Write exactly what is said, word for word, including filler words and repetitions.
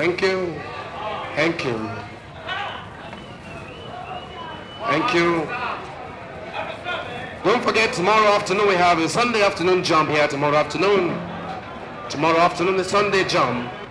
Thank you. Thank you. Thank you. Don't forget, tomorrow afternoon we have a Sunday afternoon jump here tomorrow afternoon. Tomorrow afternoon, the Sunday jump.